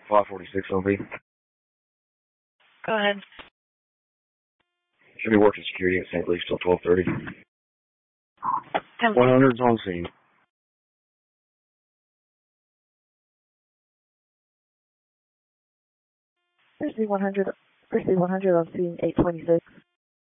546 OB. Go ahead. Should be working security at St. Luke's till 12:30. 100's on scene. Thursday 100 on scene 826.